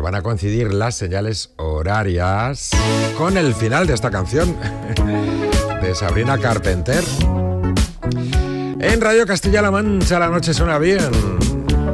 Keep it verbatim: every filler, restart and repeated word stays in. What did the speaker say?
van a coincidir las señales horarias con el final de esta canción de Sabrina Carpenter. En Radio Castilla-La Mancha la noche suena bien.